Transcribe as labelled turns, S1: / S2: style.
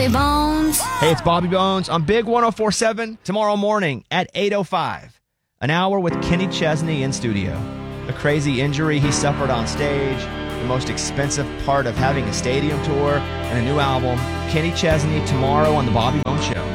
S1: Bones.
S2: Hey, it's Bobby Bones on Big 104.7 tomorrow morning at 8:05. An hour with Kenny Chesney in studio. A crazy injury he suffered on stage, the most expensive part of having a stadium tour, and a new album. Kenny Chesney tomorrow on The Bobby Bones Show.